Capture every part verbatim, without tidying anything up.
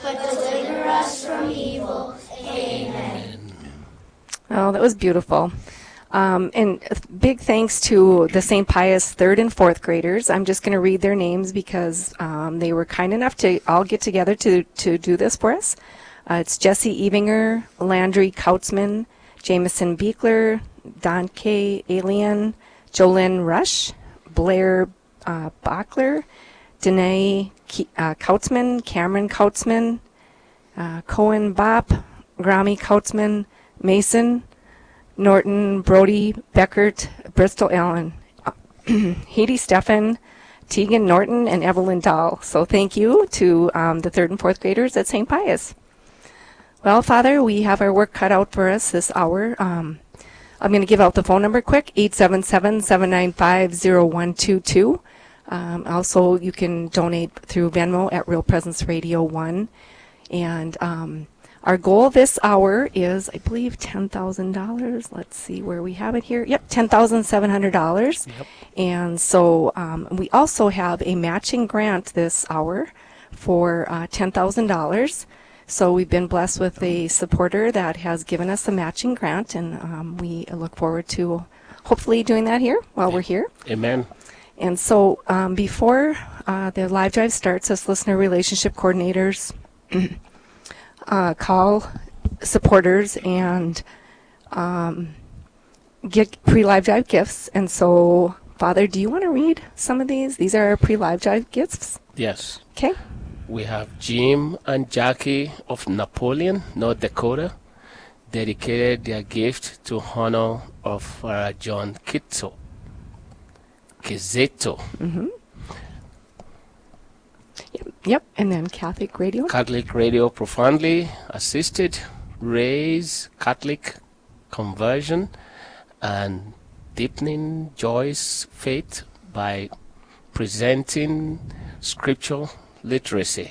but deliver us from evil. Amen. Oh, that was beautiful. Um, and big thanks to the Saint Pius third and fourth graders. I'm just going to read their names because um, they were kind enough to all get together to, to do this for us. Uh, it's Jesse Evinger, Landry Kautzman, Jameson Beekler, Don K. Alien, Jolynn Rush, Blair uh, Bachler, Danae Ke- uh, Kautzman, Cameron Kautzman, uh, Cohen Bop, Grammy Kautzman, Mason, Norton, Brody, Beckert, Bristol Allen, Haiti Steffen, Tegan Norton, and Evelyn Dahl. So thank you to um, the third and fourth graders at Saint Pius. Well, Father, we have our work cut out for us this hour. Um, I'm going to give out the phone number quick, eight seven seven, seven nine five, zero one two two. Um, also, you can donate through Venmo at Real Presence Radio one. And um, our goal this hour is, I believe, ten thousand dollars. Let's see where we have it here. Yep, ten thousand seven hundred dollars. Yep. And so um, we also have a matching grant this hour for uh, ten thousand dollars. So we've been blessed with a supporter that has given us a matching grant, and um, we look forward to hopefully doing that here while we're here. Amen. And so um, before uh, the live drive starts, as listener relationship coordinators uh, call supporters and um, get pre-live drive gifts. And so, Father, do you want to read some of these? These are our pre-live drive gifts. Yes. Okay. We have Jim and Jackie of Napoleon, North Dakota, dedicated their gift to honor of Father John Kitzo. Kizeto. Mm-hmm. Yep. Yep. And then Catholic Radio. Catholic Radio profoundly assisted Ray's Catholic conversion and deepening Joy's faith by presenting scriptural literacy.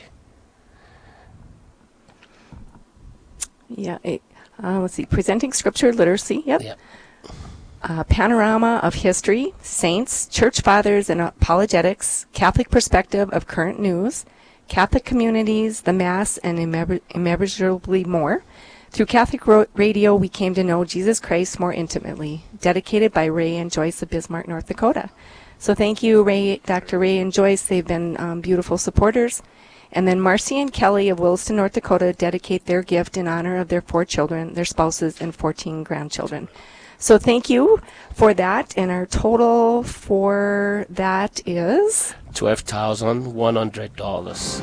Yeah. It, uh, let's see. Presenting scripture literacy. Yep. Yep. Uh, panorama of history, saints, church fathers and apologetics, Catholic perspective of current news, Catholic communities, the Mass, and immeasur- immeasurably more. Through Catholic ro- Radio, we came to know Jesus Christ more intimately. Dedicated by Ray and Joyce of Bismarck, North Dakota. So thank you, Ray, Doctor Ray and Joyce. They've been um, beautiful supporters. And then Marcy and Kelly of Williston, North Dakota, dedicate their gift in honor of their four children, their spouses, and fourteen grandchildren. So thank you for that, and our total for that is twelve thousand one hundred dollars.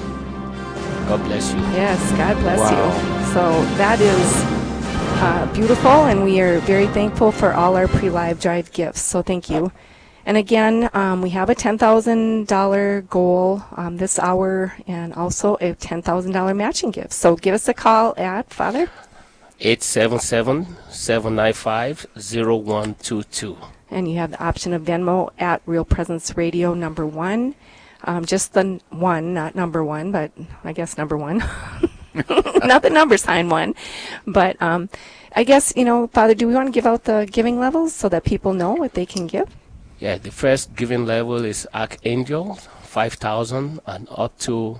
God bless you. Yes, God bless Wow. you. So that is uh, beautiful, and we are very thankful for all our pre-live drive gifts. So thank you. And again, um, we have a ten thousand dollars goal um, this hour, and also a ten thousand dollars matching gift. So give us a call at, Father? eight seven seven, seven nine five, zero one two two. And you have the option of Venmo at Real Presence Radio number one. Um, just the n- one, not number one, but I guess number one. Not the number sign one. But um, I guess, you know, Father, do we want to give out the giving levels so that people know what they can give? Yeah, the first giving level is Archangel, five thousand, and up to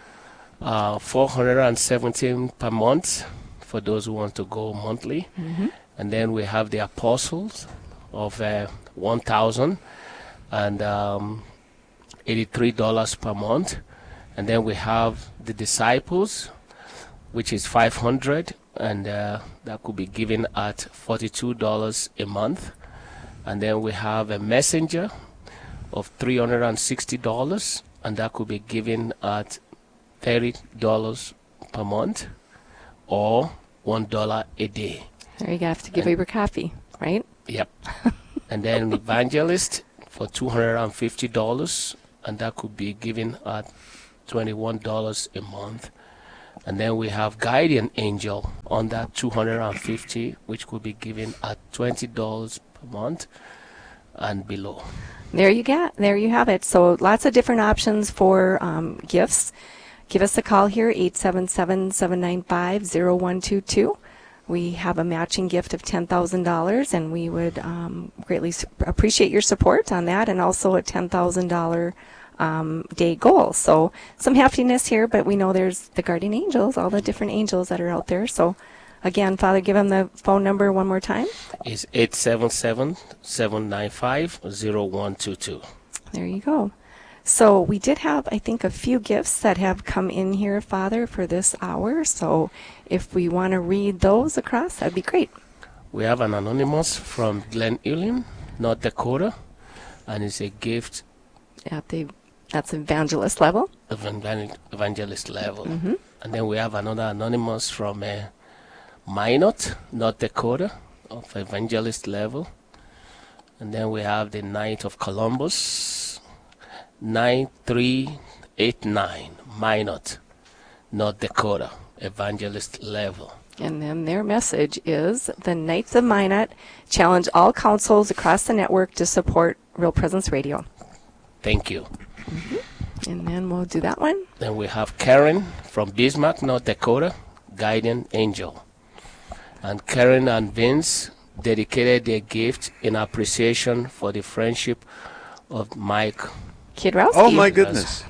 uh, four hundred seventeen per month for those who want to go monthly. Mm-hmm. And then we have the Apostles of uh, one thousand and um, eighty-three dollars per month. And then we have the Disciples, which is five hundred, and uh, that could be given at forty-two dollars a month. And then we have a Messenger of three hundred sixty dollars, and that could be given at thirty dollars per month or one dollar a day. There you have to give And- away your coffee, right? Yep. And then Evangelist for two hundred fifty dollars, and that could be given at twenty-one dollars a month. And then we have Guardian Angel on that two hundred fifty dollars, which could be given at twenty dollars per month and below. There you go. There you have it. So lots of different options for um, gifts. Give us a call here, eight seven seven, seven nine five, zero one two two. We have a matching gift of ten thousand dollars, and we would um, greatly su- appreciate your support on that, and also a ten thousand dollars um, day goal. So some heftiness here, but we know there's the guardian angels, all the different angels that are out there. So again, Father, give them the phone number one more time. It's eight seven seven, seven nine five, zero one two two. There you go. So we did have, I think, a few gifts that have come in here, Father, for this hour. So if we want to read those across, that'd be great. We have an anonymous from Glen Ullin, North Dakota, and it's a gift At the that's evangelist level. evangel- evangelist level. Mm-hmm. And then we have another anonymous from uh, Minot, North Dakota, of evangelist level. And then we have the Knight of Columbus, nine three eight nine, Minot, North Dakota, evangelist level. And then their message is the Knights of Minot challenge all councils across the network to support Real Presence Radio. Thank you. Mm-hmm. And then we'll do that one. Then we have Karen from Bismarck, North Dakota, guardian angel. And Karen and Vince dedicated their gift in appreciation for the friendship of Mike. Kidrowski. Oh, my goodness.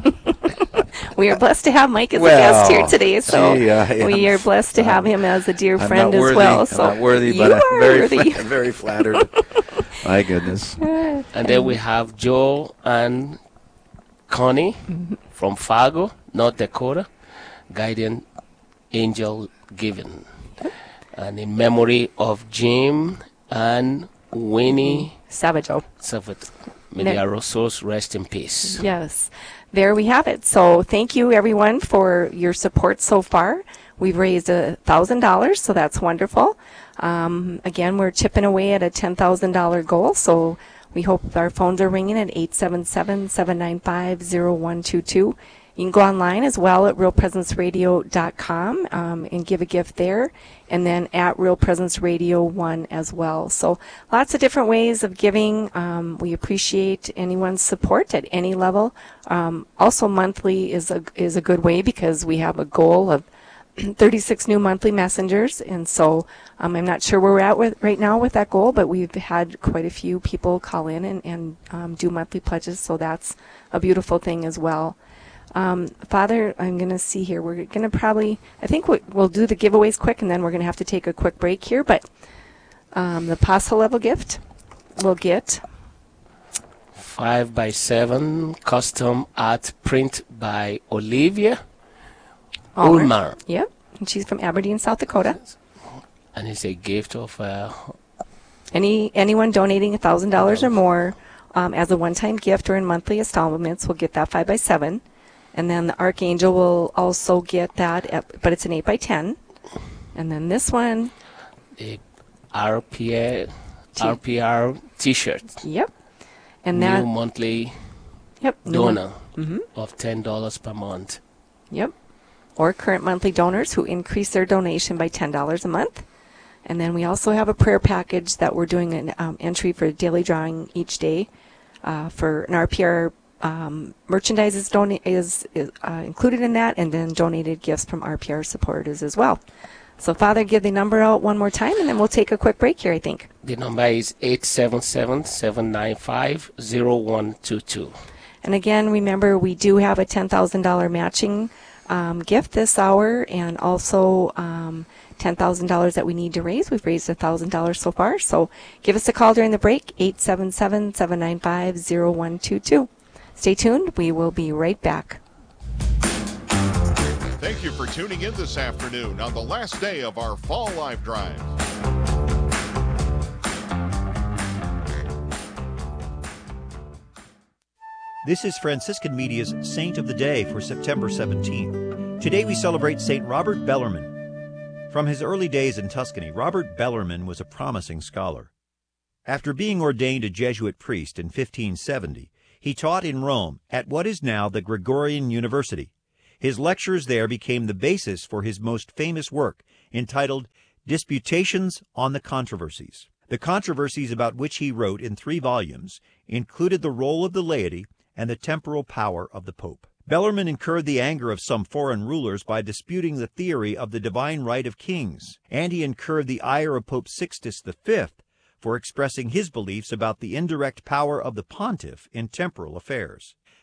We are blessed to have Mike as Well, a guest here today, so gee, I am- we are blessed to have him as a dear I'm friend not worthy, as well. I'm So not worthy, you but I'm are very, worthy. fla- very flattered. My goodness. And then we have Joe and Connie from Fargo, North Dakota, guardian angel given. And in memory of Jim and Winnie Savageau. Savat. May their souls rest in peace. Yes, there we have it. So thank you, everyone, for your support so far. We've raised a thousand dollars, so that's wonderful. Um, again, we're chipping away at a ten thousand dollar goal, so we hope our phones are ringing at eight seven seven, seven nine five, zero one two two. You can go online as well at real presence radio dot com um, and give a gift there, and then at Real Presence Radio one as well. So lots of different ways of giving. Um, we appreciate anyone's support at any level. Um, also, monthly is a is a good way because we have a goal of thirty-six new monthly messengers, and so um, I'm not sure where we're at with right now with that goal, but we've had quite a few people call in and, and um, do monthly pledges, so that's a beautiful thing as well. Um, Father, I'm going to see here. We're going to probably, I think we, we'll do the giveaways quick, and then we're going to have to take a quick break here. But um, the apostle level gift will get Five by seven custom art print by Olivia Ulmer. Ulmer. Yep, and she's from Aberdeen, South Dakota. And it's a gift of uh, Any anyone donating a thousand dollars or more um, as a one-time gift or in monthly installments will get that five by seven. And then the Archangel will also get that, at, but it's an eight by ten. And then this one, the R P R, R P R T-shirt. yep. And New that, monthly yep. new one. donor Mhm. of ten dollars per month. Yep. Or current monthly donors who increase their donation by ten dollars a month. And then we also have a prayer package that we're doing an um, entry for daily drawing each day uh, for an R P R. Um, merchandise is, dona- is, is uh, included in that, and then donated gifts from R P R supporters as well. So, Father, give the number out one more time, and then we'll take a quick break here, I think. The number is eight seven seven, seven nine five, zero one two two. And again, remember, we do have a ten thousand dollars matching um, gift this hour, and also um, ten thousand dollars that we need to raise. We've raised one thousand dollars so far. So give us a call during the break, eight seven seven, seven nine five, zero one two two. Stay tuned. We will be right back. Thank you for tuning in this afternoon on the last day of our Fall Live Drive. This is Franciscan Media's Saint of the Day for September seventeenth. Today we celebrate Saint Robert Bellarmine. From his early days in Tuscany, Robert Bellarmine was a promising scholar. After being ordained a Jesuit priest in fifteen seventy, he taught in Rome at what is now the Gregorian University. His lectures there became the basis for his most famous work, entitled Disputations on the Controversies. The controversies about which he wrote in three volumes included the role of the laity and the temporal power of the Pope. Bellarmine incurred the anger of some foreign rulers by disputing the theory of the divine right of kings, and he incurred the ire of Pope Sixtus the Fifth for expressing his beliefs about the indirect power of the pontiff in temporal affairs.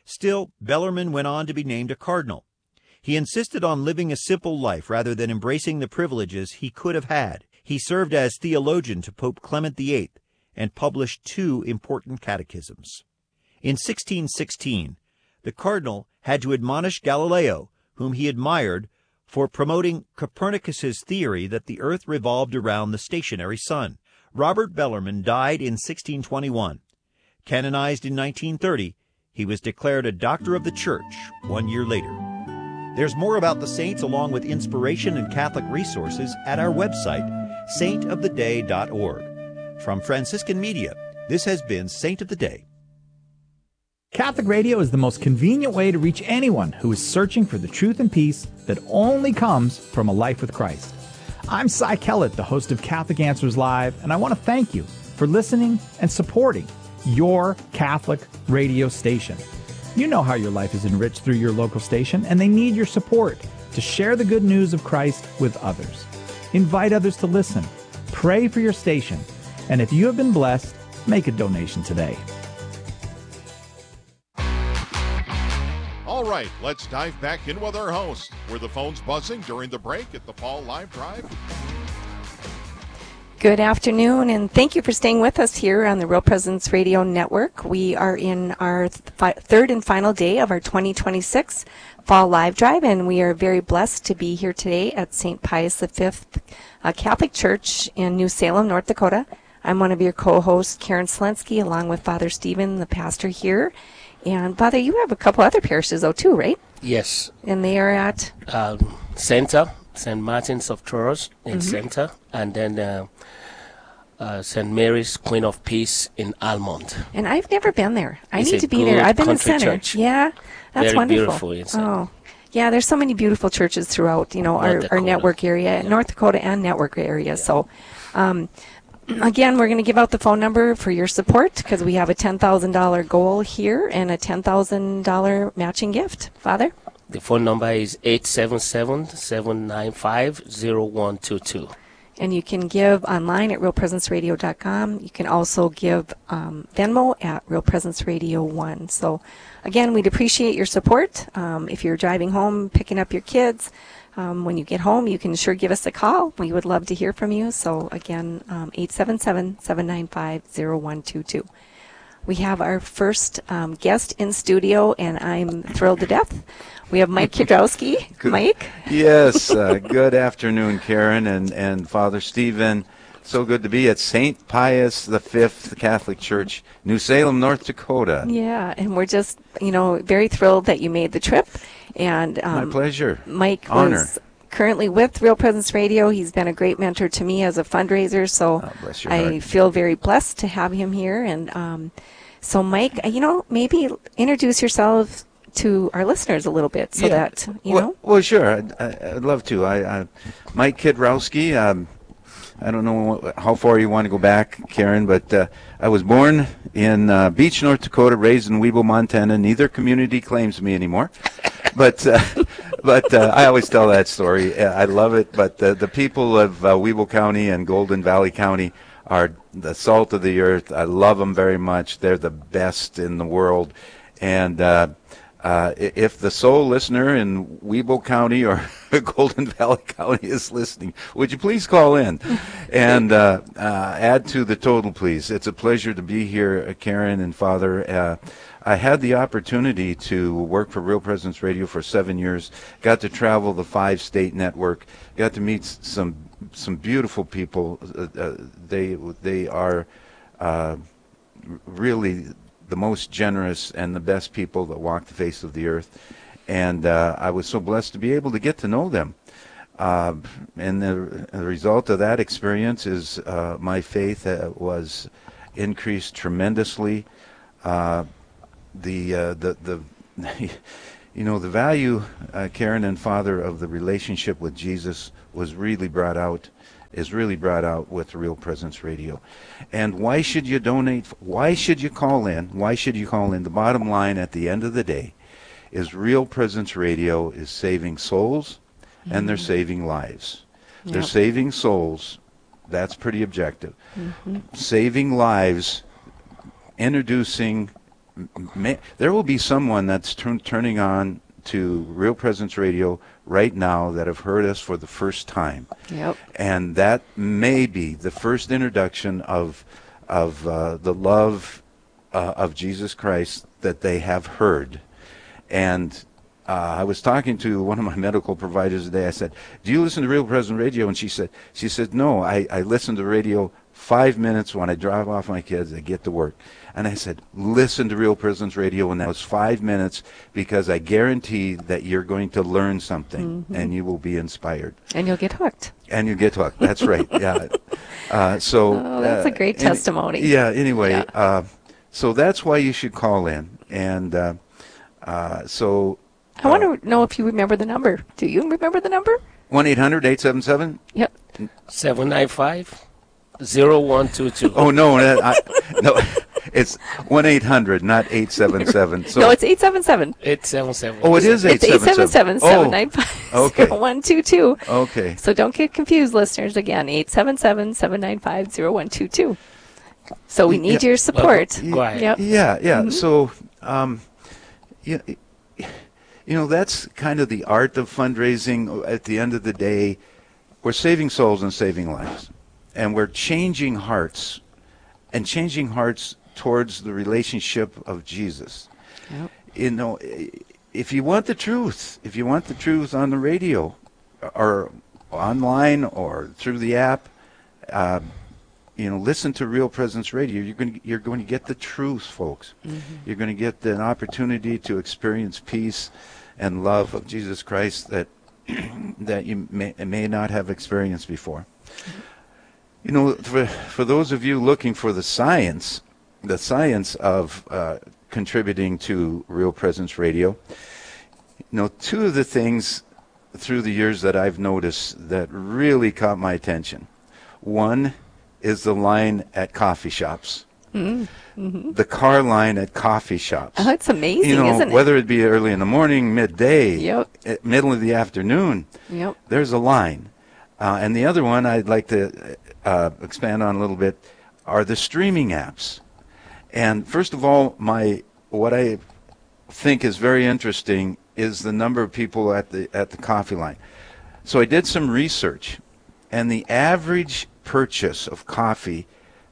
Still, Bellarmine went on to be named a cardinal. He insisted on living a simple life rather than embracing the privileges he could have had. He served as theologian to Pope Clement the Eighth and published two important catechisms. In sixteen sixteen, the cardinal had to admonish Galileo, whom he admired, for promoting Copernicus's theory that the earth revolved around the stationary sun. Robert Bellarmine died in sixteen twenty-one. Canonized in nineteen thirty, he was declared a doctor of the Church one year later. There's more about the saints along with inspiration and Catholic resources at our website, saint of the day dot org. From Franciscan Media, this has been Saint of the Day. Catholic Radio is the most convenient way to reach anyone who is searching for the truth and peace that only comes from a life with Christ. I'm Cy Kellett, the host of Catholic Answers Live, and I want to thank you for listening and supporting your Catholic radio station. You know how your life is enriched through your local station, and they need your support to share the good news of Christ with others. Invite others to listen. Pray for your station. And if you have been blessed, make a donation today. All right, let's dive back in with our host. Were the phones buzzing during the break at the Fall Live Drive? Good afternoon, and thank you for staying with us here on the Real Presence Radio Network. We are in our th- third and final day of our twenty twenty-six Fall Live Drive, and we are very blessed to be here today at Saint Pius the Fifth uh, Catholic Church in New Salem, North Dakota. I'm one of your co-hosts, Karen Slensky, along with Father Stephen, the pastor here. And Father, you have a couple other parishes, though, too, right? Yes. And they are at? Um, Center, Saint Martin's of Tours in Mm-hmm. Center, and then uh, uh, Saint Mary's Queen of Peace in Almond. And I've never been there. I It's need a to be there. good I've been in country Center. church. Yeah, that's Very wonderful. beautiful inside. Oh, yeah. There's so many beautiful churches throughout, you know, North our, our Dakota. network area, Yeah. North Dakota and network area. So, um, again, we're going to give out the phone number for your support because we have a ten thousand dollars goal here and a ten thousand dollars matching gift. Father? The phone number is eight seven seven, seven nine five, zero one two two. And you can give online at real presence radio dot com. You can also give um, Venmo at Real Presence Radio one. So, again, we'd appreciate your support. Um, if you're driving home, picking up your kids, um, when you get home, you can sure give us a call. We would love to hear from you. So, again, um, eight seven seven, seven nine five, zero one two two. We have our first um, guest in studio, and I'm thrilled to death. We have Mike Kudrowski. Good. Mike? Yes, uh, good afternoon, Karen and, and Father Stephen. So good to be at Saint Pius the Fifth Catholic Church, New Salem, North Dakota. Yeah, and we're just, you know, very thrilled that you made the trip. And um, My pleasure. Mike Honor. was currently with Real Presence Radio. He's been a great mentor to me as a fundraiser, so Oh, bless your I heart. feel very blessed to have him here. And um, so, Mike, you know, maybe introduce yourself to our listeners a little bit so Yeah. that, you well, know. Well, sure. I'd, I'd love to. I, I, Mike Kudrowski. Um, I don't know what, how far you want to go back, Karen, but uh, I was born in uh, Beach, North Dakota, raised in Weeble, Montana. Neither community claims me anymore. But uh, but uh, I always tell that story. Uh, I love it. But uh, the people of uh, Weeble County and Golden Valley County are the salt of the earth. I love them very much. They're the best in the world. And uh, uh, i- if the sole listener in Weeble County or Golden Valley County is listening, would you please call in and uh, uh, add to the total, please? It's a pleasure to be here, uh, Karen and Father. Uh, I had the opportunity to work for Real Presence Radio for seven years, got to travel the five-state network, got to meet s- some some beautiful people. Uh, uh, they they are uh, r- really the most generous and the best people that walk the face of the earth. And uh, I was so blessed to be able to get to know them. Uh, and the, the result of that experience is uh, my faith uh, was increased tremendously. Uh, the, uh, the, the, you know, the value, uh, Karen and Father, of the relationship with Jesus was really brought out, is really brought out with Real Presence Radio. And why should you donate? Why should you call in? Why should you call in? The bottom line at the end of the day is Real Presence Radio is saving souls, and they're saving lives. They're Yep. saving souls. That's pretty objective. Mm-hmm. Saving lives, introducing may, there will be someone that's turn, turning on to Real Presence Radio right now that have heard us for the first time. Yep. And that may be the first introduction of of uh, the love uh, of Jesus Christ that they have heard. And uh, I was talking to one of my medical providers today. I said, "Do you listen to Real Presence Radio?" And she said, "She said no. I, I listen to radio five minutes when I drive off my kids. I get to work." And I said, "Listen to Real Presence Radio," and that was five minutes because I guarantee that you're going to learn something mm-hmm. and you will be inspired. And you'll get hooked. And you get hooked. That's right. Yeah. Uh, so oh, that's uh, a great any, testimony. Yeah. Anyway, yeah. Uh, so that's why you should call in. And uh, uh, so I uh, want to know if you remember the number. Do you remember the number? one eight hundred eight seven seven Yep. seven nine five zero one two two. Oh no, that, I, no. It's one eight hundred, not eight seven seven. So no, it's eight seven seven. eight seven seven. Oh, it is eight seven seven. It's eight seven seven, seven nine five, zero one two two. Okay. So don't get confused, listeners. Again, eight seven seven, seven nine five, zero one two two. So we need yeah. your support. Well, go ahead. Yep. Yeah, yeah. Mm-hmm. So, um, you, you know, that's kind of the art of fundraising. At the end of the day, we're saving souls and saving lives. And we're changing hearts and changing hearts towards the relationship of Jesus. Yep. You know, if you want the truth, if you want the truth on the radio or online or through the app, uh, you know, listen to Real Presence Radio. You're going to, you're going to get the truth, folks. Mm-hmm. You're going to get an opportunity to experience peace and love of Jesus Christ that that you may, may not have experienced before. Mm-hmm. You know, for for those of you looking for the science, the science of uh, contributing to Real Presence Radio, you know, two of the things through the years that I've noticed that really caught my attention. One is the line at coffee shops. Mm-hmm. The car line at coffee shops. Oh, it's amazing, you know, isn't it? Whether it be early in the morning, midday, yep. at middle of the afternoon, yep. there's a line. Uh, and the other one I'd like to uh, expand on a little bit are the streaming apps. And first of all, my what I think is very interesting is the number of people at the at the coffee line. So I did some research, and the average purchase of coffee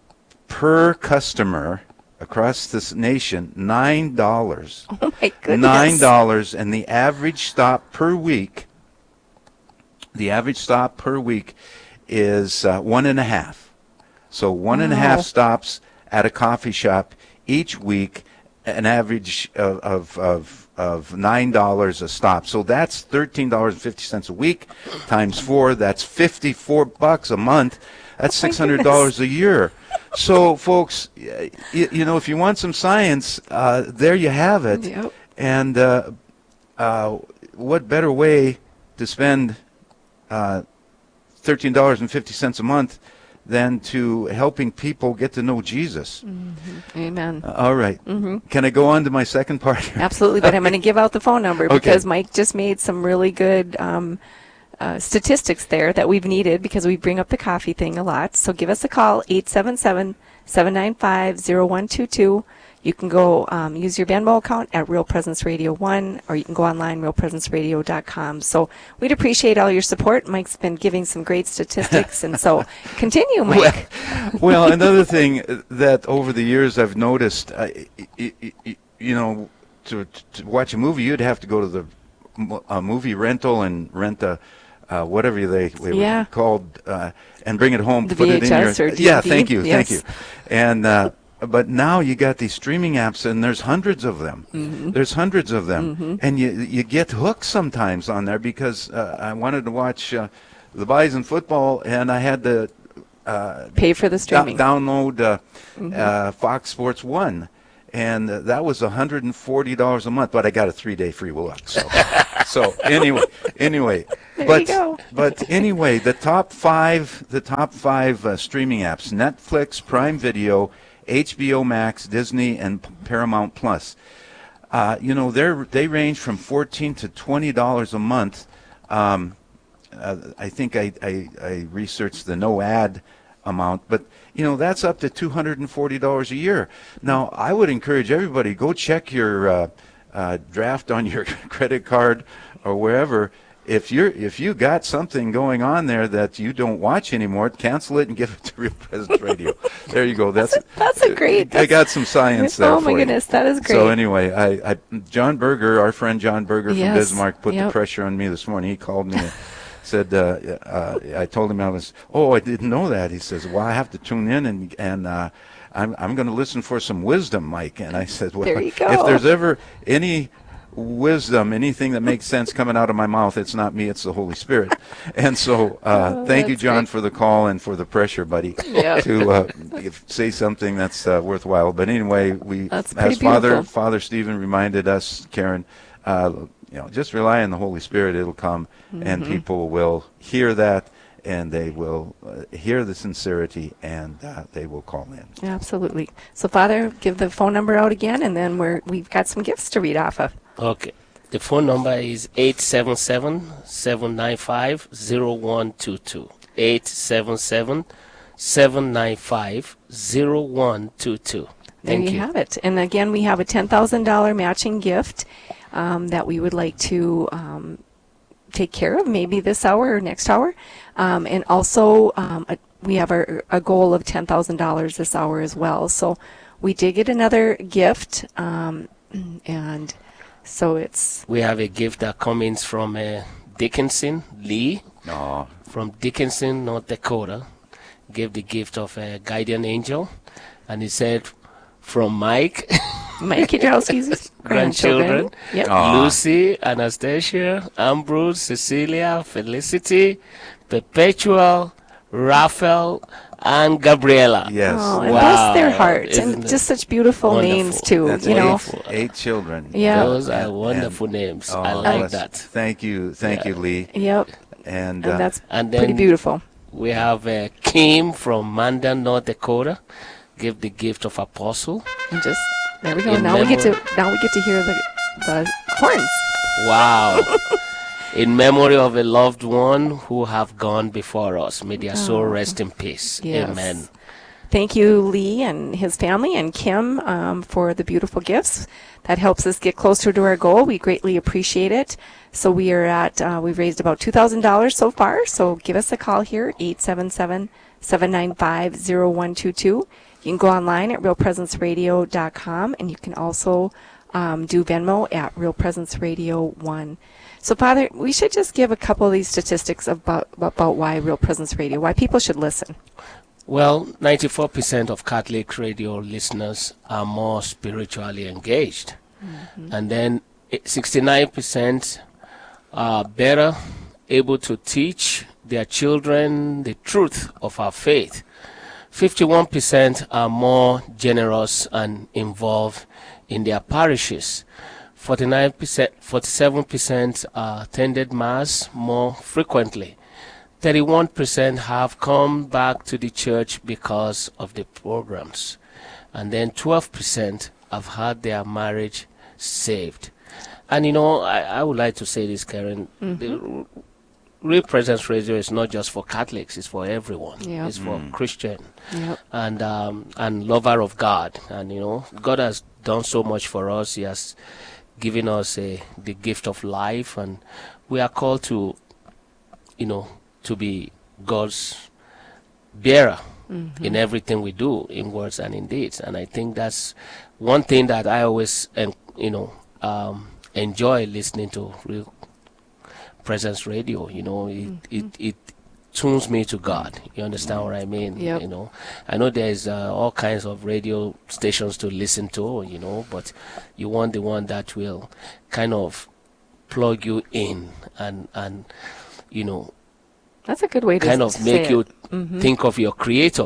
per customer across this nation, nine dollars. Oh my goodness. Nine dollars, and the average stop per week, the average stop per week is uh, one and a half. So one wow. and a half stops at a coffee shop each week, an average of of of, of nine dollars a stop. So that's thirteen dollars and fifty cents a week times four. That's fifty-four bucks a month. That's six hundred dollars a year. So, folks, you, you know, if you want some science, uh, there you have it. Yep. And uh, uh, what better way to spend uh, thirteen dollars and fifty cents a month than to helping people get to know Jesus? Mm-hmm. Amen. Uh, all right. Mm-hmm. Can I go on to my second part? Absolutely, but I'm going to give out the phone number okay. because Mike just made some really good um, uh, statistics there that we've needed because we bring up the coffee thing a lot. So give us a call, eight seven seven, seven nine five, zero one two two. You can go um, use your Venmo account at Real Presence Radio one, or you can go online, real presence radio dot com. So we'd appreciate all your support. Mike's been giving some great statistics, and so continue, Mike. Well, well, another thing that over the years I've noticed, uh, you, you know, to, to watch a movie, you'd have to go to the a movie rental and rent a uh, whatever they, they yeah. were called, uh, and bring it home. The put V H S it in your, or D V D? Yeah, thank you, yes. thank you. And uh, but now you got these streaming apps, and there's hundreds of them. Mm-hmm. There's hundreds of them, mm-hmm. and you you get hooked sometimes on there because uh, I wanted to watch uh, the Bison football, and I had to uh, pay for the streaming. Do- download uh, mm-hmm. uh, Fox Sports One, and uh, that was one hundred forty dollars a month. But I got a three-day free look. So, so anyway, anyway. There but you go. but anyway, the top five, the top five uh, streaming apps: Netflix, Prime Video, H B O Max, Disney, and Paramount Plus. Uh, you know, they they range from fourteen to twenty dollars a month. Um, uh, I think I, I, I researched the no ad amount, but you know that's up to two hundred forty dollars a year. Now, I would encourage everybody, go check your uh, uh, draft on your credit card or wherever. If you're if you got something going on there that you don't watch anymore, cancel it and give it to Real Presence Radio. There you go. That's That's a, that's a great. I That's, got some science there oh for my you. goodness, that is great. So anyway, I, I John Berger, our friend John Berger from Yes. Bismarck, put Yep. the pressure on me this morning. He called me and said, uh, uh, I told him I was, oh, I didn't know that. He says, well, I have to tune in and and uh, I'm I'm going to listen for some wisdom, Mike. And I said, well, There you go. if there's ever any wisdom, anything that makes sense coming out of my mouth, it's not me, it's the Holy Spirit. And so uh, Oh, thank you, that's John, great. for the call and for the pressure, buddy, Yeah. to uh, if- say something that's uh, worthwhile. But anyway, we, That's pretty as Father beautiful. Father Stephen reminded us, Karen, uh, you know, just rely on the Holy Spirit, it'll come, Mm-hmm. and people will hear that, and they will uh, hear the sincerity, and uh, they will call in. Absolutely. So, Father, give the phone number out again, and then we're we've got some gifts to read off of. Okay. The phone number is eight seven seven, seven nine five, zero one two two. eight seven seven, seven nine five, zero one two two. There Thank you, you. have it. And again, we have a ten thousand dollars matching gift um, that we would like to um, take care of, maybe this hour or next hour. Um, and also, um, a, we have our, a goal of ten thousand dollars this hour as well. So we did get another gift, um, and so it's We have a gift that comes from uh, Dickinson Lee Aw. from Dickinson, North Dakota. Gave the gift of a guardian angel, and he said, from Mike, Mike Kidrowski's grandchildren. grandchildren, Yep. Aw. Lucy, Anastasia, Ambrose, Cecilia, Felicity, Perpetual, Raphael, and Gabriela. Yes. Oh, and Wow. bless their hearts, Isn't and it just such beautiful wonderful? names too. That's you know, eight, eight children. Yeah. Those are And- wonderful names. Oh, I like bless- that. Thank you, thank you, Lee. yep, And, and uh, that's And pretty then beautiful. we have uh, Kim from Mandan, North Dakota. Give the gift of apostle. And just there we go. In Now we get to memory- now we get to hear the the horns. Wow. In memory of a loved one who have gone before us. May their soul rest in peace. Yes. Amen. Thank you, Lee and his family, and Kim um, for the beautiful gifts. That helps us get closer to our goal. We greatly appreciate it. So we are at, uh, we've raised about two thousand dollars so far. So give us a call here, eight seven seven, seven nine five, zero one two two. You can go online at real presence radio dot com, and you can also um, do Venmo at Real Presence Radio one. So, Father, we should just give a couple of these statistics about, about why Real Presence Radio, why people should listen. Well, ninety-four percent of Catholic radio listeners are more spiritually engaged. Mm-hmm. And then sixty-nine percent are better able to teach their children the truth of our faith. fifty-one percent are more generous and involved in their parishes. forty-nine percent, forty-seven percent uh, attended Mass more frequently. thirty-one percent have come back to the church because of the programs. And then twelve percent have had their marriage saved. And, you know, I, I would like to say this, Karen. Mm-hmm. The Real Presence Radio is not just for Catholics. It's for everyone. Yep. It's for Mm. Christian Yep. and um, and lover of God. And, you know, God has done so much for us. He has given us a, the gift of life. And we are called to, you know, to be God's bearer mm-hmm. in everything we do, in words and in deeds. And I think that's one thing that I always, um, you know, um, enjoy listening to Real Presence Radio. You know, it, mm-hmm. it, it tunes me to God. You understand mm-hmm. what I mean? Yep. You know, I know there's uh, all kinds of radio stations to listen to, you know, but you want the one that will kind of plug you in and, and you know, That's a good way to kind of say make it. you Mm-hmm. think of your creator.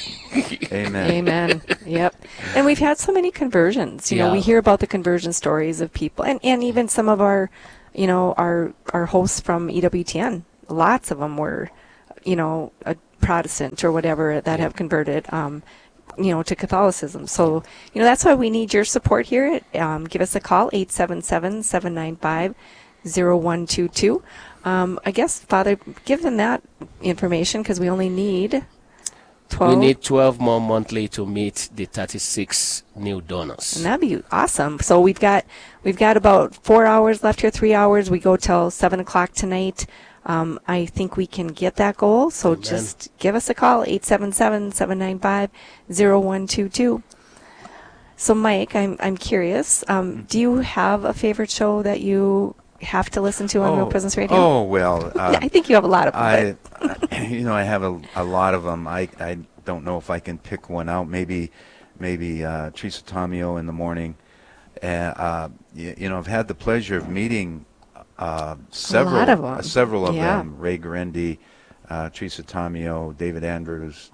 Amen. Amen. Yep. And we've had so many conversions. You know, we Yeah. hear about the conversion stories of people, and, and even some of our, you know, our our hosts from E W T N. Lots of them were, you know, a Protestant or whatever that have converted, um, you know, to Catholicism. So, you know, that's why we need your support here. Um, give us a call, eight seven seven, seven nine five, zero one two two. Um, I guess, Father, give them that information because we only need... twelve? We need twelve more monthly to meet the thirty-six new donors. And that'd be awesome. So we've got we've got about four hours left here, three hours. We go till seven o'clock tonight. Um, I think we can get that goal. So Amen. Just give us a call, eight seven seven, seven nine five, zero one two two. So Mike, I'm I'm curious. Um, do you have a favorite show that you have to listen to on oh, Real Presence Radio? Oh well, uh, I think you have a lot of them. I, you know, I have a, a lot of them. I, I don't know if I can pick one out. Maybe, maybe uh, Teresa Tomeo in the morning. Uh, uh, you, you know, I've had the pleasure of meeting uh, several, of them. Uh, several of Yeah. them. Ray Garendi, uh, Teresa Tomeo, David Andrews,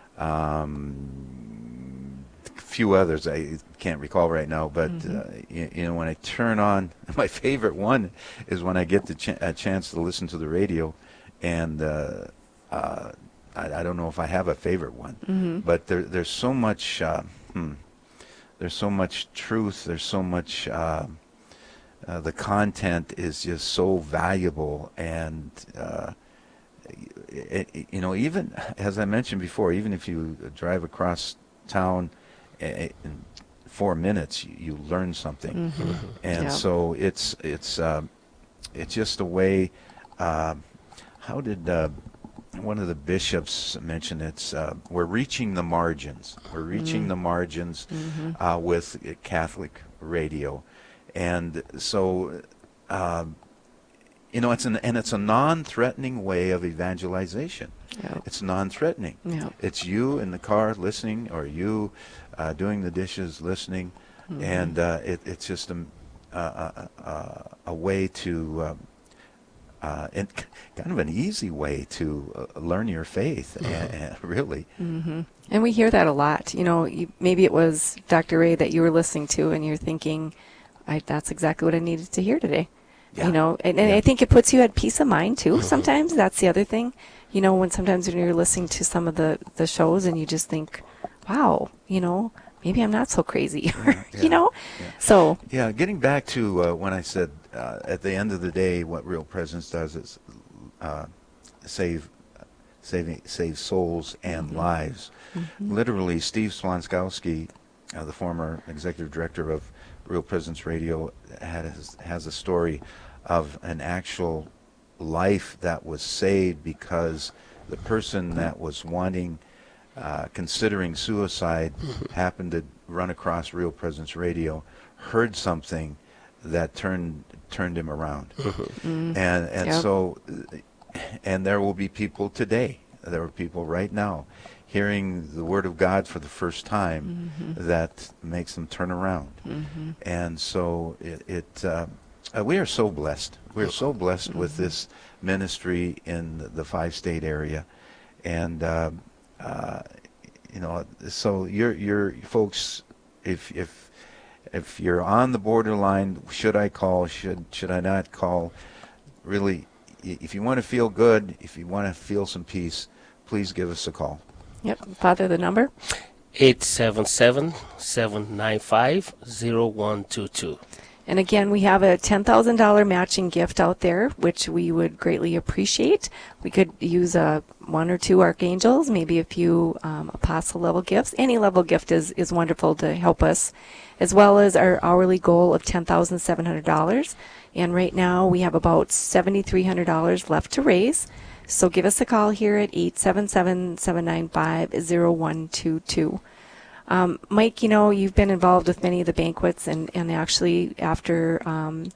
um, a few others I can't recall right now. But Mm-hmm. uh, you, you know, when I turn on, my favorite one is when I get the ch- a chance to listen to the radio. And uh, uh, I, I don't know if I have a favorite one, Mm-hmm. but there, there's so much, uh, hmm, there's so much truth. There's so much. Uh, uh, the content is just so valuable, and uh, it, it, you know, even as I mentioned before, even if you drive across town in four minutes, you, you learn something, Mm-hmm. and Yeah. so it's it's uh, it's just a way. Uh, How did uh, one of the bishops mention it's uh, we're reaching the margins. We're reaching the margins uh, with Catholic radio, and so uh, you know it's an and it's a non-threatening way of evangelization. Yep. It's non-threatening. Yep. It's you in the car listening, or you uh, doing the dishes listening, and uh, it, it's just a a, a, a way to. Uh, Uh, and kind of an easy way to uh, learn your faith, and, and really. Mm-hmm. And we hear that a lot. You know, you, maybe it was Doctor Ray that you were listening to, and you're thinking, I, that's exactly what I needed to hear today. Yeah. You know, and, and Yeah. I think it puts you at peace of mind, too, sometimes. That's the other thing. You know, when sometimes when you're listening to some of the, the shows and you just think, wow, you know, maybe I'm not so crazy, Yeah, you know? yeah. So, Yeah, getting back to uh, when I said uh, at the end of the day, what Real Presence does is uh, save, saving, save souls and lives. Literally, Steve Swanskowski, uh, the former executive director of Real Presence Radio, has has a story of an actual life that was saved because the person that was wanting. Uh, considering suicide, happened to run across Real Presence Radio, heard something that turned turned him around, and and Yep. so, and there will be people today. There are people right now, hearing the Word of God for the first time, that makes them turn around, and so it. it uh, uh, we are so blessed. We are so blessed with this ministry in the five-state area, and. Uh, Uh, you know, so you're, you're folks, if if if you're on the borderline, should I call? Should should I not call? Really, if you want to feel good, if you want to feel some peace, please give us a call. yep, Father, the number? eight seven seven, seven nine five, zero one two two. And again, we have a ten thousand dollars matching gift out there, which we would greatly appreciate. We could use a one or two archangels, maybe a few um, apostle level gifts. Any level gift is, is wonderful to help us, as well as our hourly goal of ten thousand seven hundred dollars. And right now we have about seven thousand three hundred dollars left to raise. So give us a call here at eight seven seven, seven nine five, zero one two two. Um, Mike, you know, you've been involved with many of the banquets, and, and actually after um,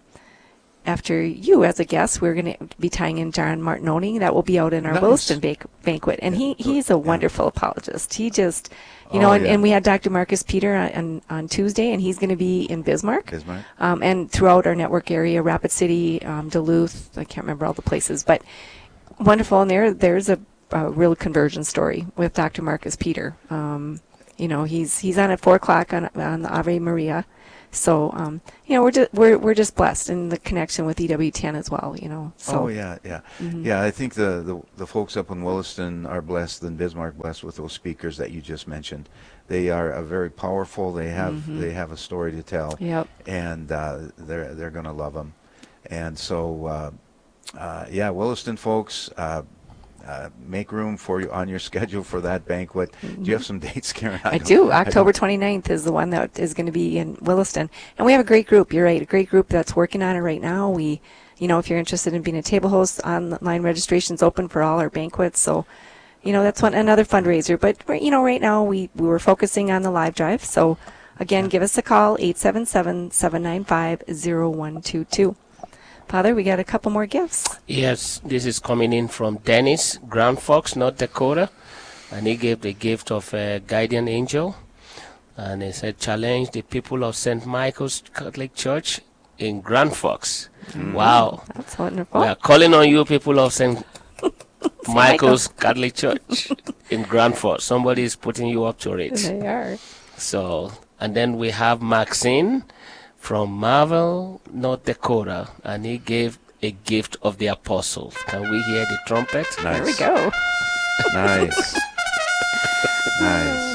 after you as a guest, we're going to be tying in John Martinoni. That will be out in our Nice. Williston bank, banquet. And he, he's a wonderful apologist. He just, you Oh, know, and, yeah. and we had Doctor Marcus Peter on, on, on Tuesday, and he's going to be in Bismarck. Bismarck. Um, and throughout our network area, Rapid City, um, Duluth, I can't remember all the places, but wonderful. And there, there's a, a real conversion story with Doctor Marcus Peter. Um, You know, he's he's on at four o'clock on on the Ave Maria, so um, you know we're just we're we're just blessed in the connection with E W ten as well. You know, so Oh yeah, yeah, yeah. I think the, the the folks up in Williston are blessed, and Bismarck blessed with those speakers that you just mentioned. They are uh, very powerful. They have they have a story to tell. Yep. And uh, they're they're going to love them. And so uh, uh, yeah, Williston folks, uh, uh, make room for you on your schedule for that banquet. Mm-hmm. Do you have some dates, Karen? I, I do. October twenty-ninth is the one that is going to be in Williston. And we have a great group. You're right. A great group that's working on it right now. We, you know, if you're interested in being a table host, online registration's open for all our banquets. So, you know, that's one another fundraiser. But, you know, right now we, we were focusing on the live drive. So, again, give us a call, eight seven seven, seven nine five, zero one two two. Father, we got a couple more gifts. Yes, this is coming in from Dennis, Grand Forks, North Dakota. And he gave the gift of a guardian angel. And he said, challenge the people of Saint Michael's Catholic Church in Grand Forks. Mm. Wow. That's wonderful. We are calling on you, people of Saint Michael's Catholic Church in Grand Forks. Somebody is putting you up to it. They are. So, and then we have Maxine from Marvel, North Dakota, and he gave a gift of the apostles. Can we hear the trumpet? Nice. There we go. Nice. Nice.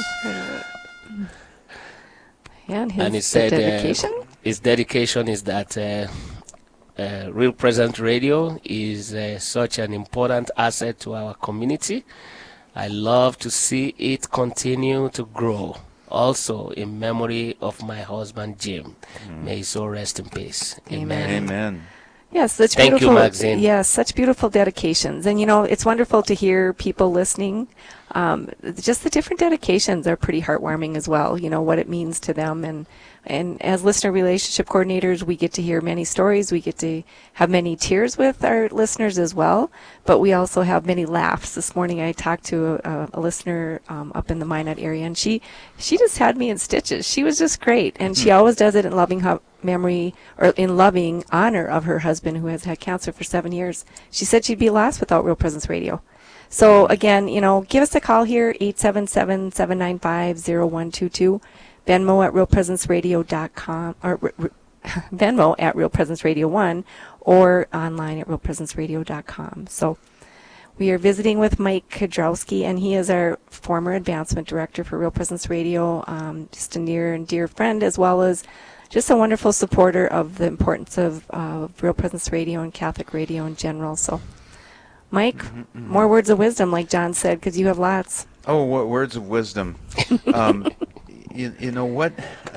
Yeah, and his and he said, dedication? Uh, his dedication is that uh, uh, Real Presence Radio is uh, such an important asset to our community. I love to see it continue to grow. Also, in memory of my husband, Jim. Mm. May his soul rest in peace. Amen. Amen. Yes, such Thank beautiful. you, Maxine. Yes, such beautiful dedications, and you know it's wonderful to hear people listening. Um, just the different dedications are pretty heartwarming as well. You know what it means to them, and and as listener relationship coordinators, we get to hear many stories. We get to have many tears with our listeners as well, but we also have many laughs. This morning, I talked to a, a listener um, up in the Minot area, and she she just had me in stitches. She was just great, and she always does it in loving hu- memory or in loving honor of her husband who has had cancer for seven years. She said she'd be lost without Real Presence Radio. So again, you know, give us a call here, eight seven seven, seven nine five, zero one two two, Venmo at real presence radio dot com, or r- r- Venmo at Real Presence Radio one, or online at real presence radio dot com. So we are visiting with Mike Kudrowski, and he is our former advancement director for Real Presence Radio, um, just a near and dear friend, as well as just a wonderful supporter of the importance of uh, Real Presence Radio and Catholic radio in general. So, Mike, mm-hmm, mm-hmm. more words of wisdom, like John said, because you have lots. Oh, what words of wisdom! um, you, you know what?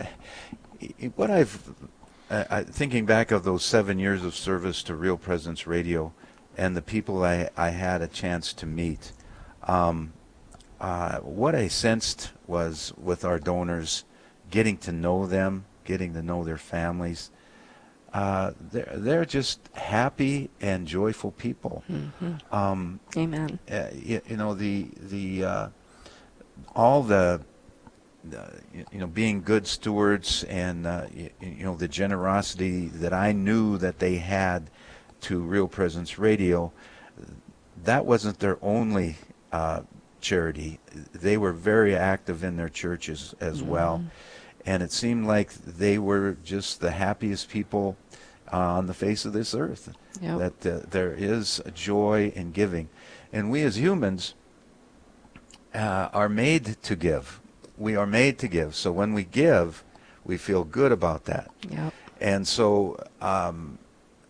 What I've uh, I, thinking back of those seven years of service to Real Presence Radio, and the people I I had a chance to meet. Um, uh, what I sensed was with our donors, getting to know them, getting to know their families. Uh, they're they're just happy and joyful people. Mm-hmm. Um, Amen. Uh, you, you know the the uh, all the uh, you know being good stewards and uh, you, you know the generosity that I knew that they had to Real Presence Radio. That wasn't their only uh, charity. They were very active in their churches as mm-hmm. well. And it seemed like they were just the happiest people uh, on the face of this earth. Yep. That uh, there is a joy in giving. And we as humans uh, are made to give. We are made to give. So when we give, we feel good about that. Yep. And so, um,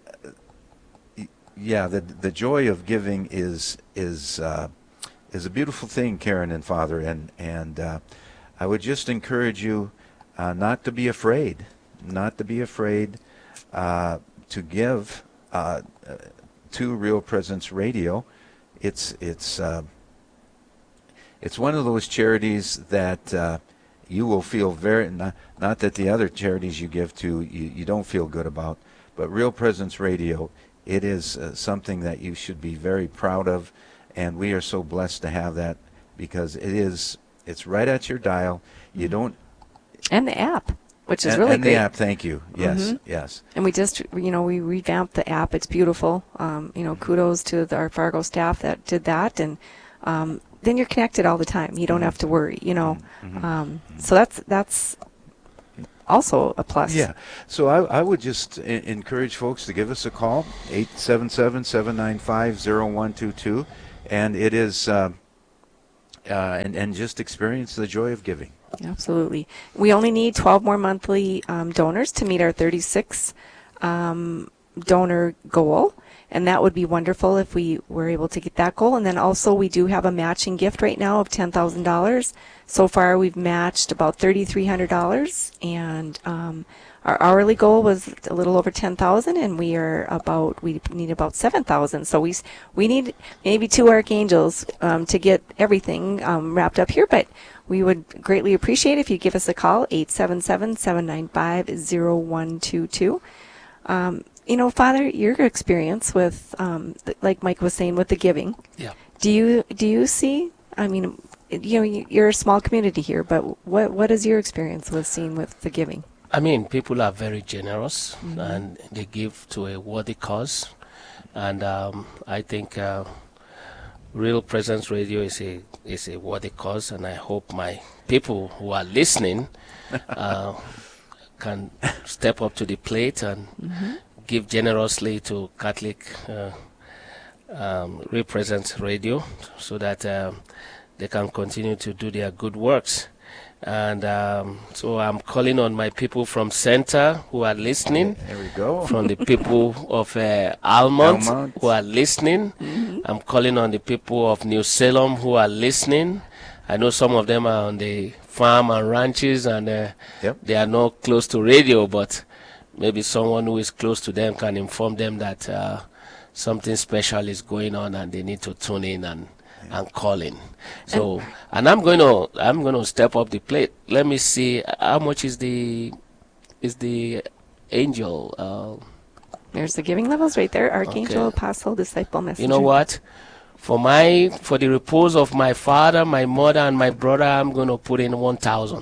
yeah, the the joy of giving is is uh, is a beautiful thing, Karen and Father. And, and uh, I would just encourage you Uh, not to be afraid, not to be afraid uh, to give uh, to Real Presence Radio. It's it's uh, it's one of those charities that uh, you will feel very not, not that the other charities you give to you, you don't feel good about, but Real Presence Radio, it is uh, something that you should be very proud of, and we are so blessed to have that because it is it's right at your dial. You don't. And the app, which is and, really and great. And the app, thank you. Yes, mm-hmm. yes. And we just, you know, we revamped the app. It's beautiful. Um, you know, kudos to the, our Fargo staff that did that. And um, then you're connected all the time. You don't have to worry, you know. Mm-hmm. Um, so that's that's also a plus. Yeah. So I, I would just I- encourage folks to give us a call, eight seven seven, seven nine five, zero one two two. And it is, uh, uh, and, and just experience the joy of giving. Absolutely. We only need twelve more monthly um, donors to meet our thirty-six um, donor goal. and that would be wonderful if we were able to get that goal. And then also we do have a matching gift right now of ten thousand dollars. So far we've matched about thirty-three hundred dollars, and um, our hourly goal was a little over ten thousand dollars, and we are about, we need about seven thousand dollars. So we, we need maybe two archangels um, to get everything um, wrapped up here, but we would greatly appreciate if you give us a call, eight seven seven, seven nine five, zero one two two. Um, you know, Father, your experience with, um, like Mike was saying, with the giving. Yeah. Do you do you see? I mean, you know, you're a small community here, but what what is your experience with seeing with the giving? I mean, people are very generous, Mm-hmm. and they give to a worthy cause, and um, I think uh, Real Presence Radio is a is a worthy cause, and I hope my people who are listening uh, can step up to the plate and Mm-hmm. give generously to Catholic uh, um, Real Presence Radio, so that um, they can continue to do their good works. And um, so I'm calling on my people from Center who are listening, There we go. from the people of uh, Almont, Almont. who are listening. I'm calling on the people of New Salem who are listening. I know some of them are on the farm and ranches, and uh, Yep. they are not close to radio, but maybe someone who is close to them can inform them that uh, something special is going on and they need to tune in and and call in. So, and I'm going to I'm going to step up the plate. Let me see how much is the is the angel. Uh, There's the giving levels right there: Archangel, Okay. Apostle, Disciple, Messenger. you know what? For my for the repose of my father, my mother, and my brother, I'm going to put in one thousand.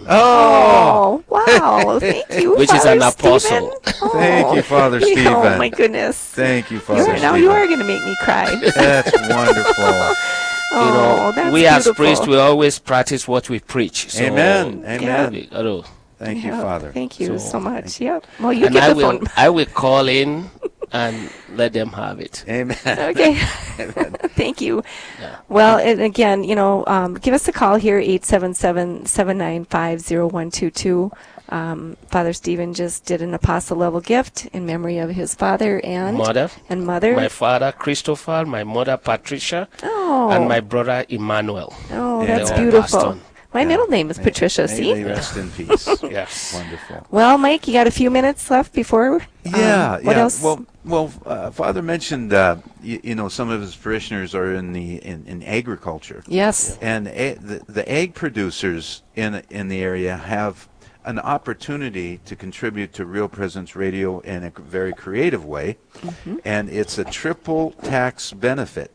Oh, wow! Thank you, Which is Father an apostle. Stephen. Thank you, Father Oh Stephen. my goodness! Thank you, You Father are, now Stephen. you are going to make me cry. That's wonderful. Oh, You know, that's we beautiful. as priests, we always practice what we preach. So, Amen. Amen. we- oh, Thank you, Yeah, Father. Thank you So, so much. Yep. Well, you and get I the will phone. I will call in and let them have it. Amen. Okay. Thank you. Well, and again, you know, um, give us a call here, eight seven seven, seven nine five, zero one two two. Um, Father Stephen just did an apostle level gift in memory of his father and Mother, and mother. my father Christopher, my mother Patricia, oh, and my brother Emmanuel. oh, Yeah. that's They all beautiful. passed on. My Yeah. middle name is May- Patricia. May See? they rest in peace. Yes. Wonderful. Well, Mike, you got a few minutes left before. Um, Yeah, What yeah. else? Well, well, uh, Father mentioned, uh, you, you know, some of his parishioners are in the in, in agriculture, yes. and a, the, the egg producers in in the area have an opportunity to contribute to Real Presence Radio in a very creative way, Mm-hmm. and it's a triple tax benefit.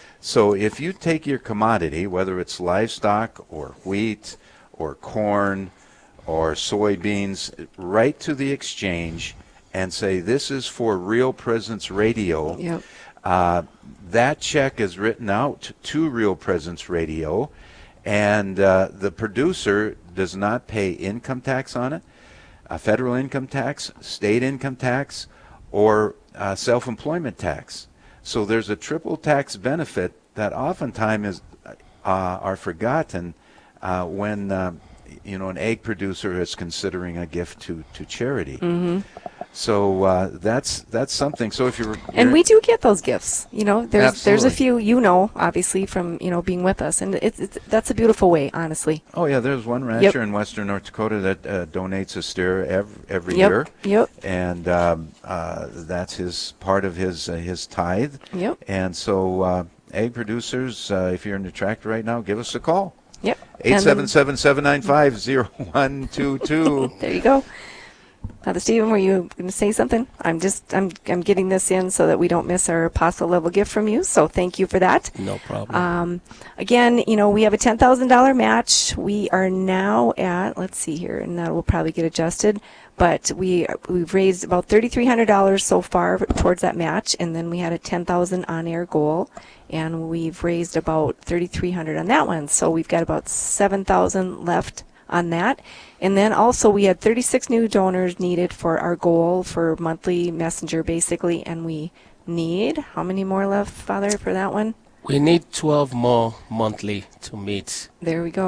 So if you take your commodity, whether it's livestock or wheat or corn or soybeans, right to the exchange and say, this is for Real Presence Radio, Yep. uh, that check is written out to Real Presence Radio, and uh, the producer does not pay income tax on it, uh, federal income tax, state income tax, or uh, self-employment tax. So there's a triple tax benefit that oftentimes is, uh, are forgotten uh, when uh, you know an egg producer is considering a gift to, to charity. Mm-hmm. So uh, that's that's something. So if you're, And you're- we do get those gifts. You know, there's there's a Absolutely. few, you know, obviously from, you know, being with us, and it's, it's that's a beautiful way, honestly. Oh yeah, there's one rancher in western North Dakota that uh, donates a steer every, every Yep. year, Yep. and um, uh, that's his part of his uh, his tithe. Yep. And so, uh, egg producers, uh, if you're in the tractor right now, give us a call. Yep. eight seven seven, seven nine five, zero one two two. There you go. Father Stephen, were you going to say something? I'm just I'm I'm getting this in so that we don't miss our apostle level gift from you. So thank you for that. No problem. Um, again, you know, we have a ten thousand dollars match. We are now at, let's see here, and that will probably get adjusted, but we, we've raised about thirty-three hundred dollars so far towards that match, and then we had a ten thousand dollars on-air goal, and we've raised about thirty-three hundred dollars on that one. So we've got about seven thousand dollars left on that. And then also we had thirty-six new donors needed for our goal for monthly messenger, basically, and we need, how many more left, Father, for that one? we need twelve more monthly to meet. There we go.